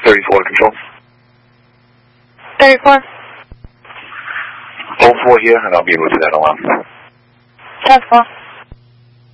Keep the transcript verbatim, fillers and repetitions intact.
thirty-four to control. thirty-four. oh four here, and I'll be able to do that alarm. ten four.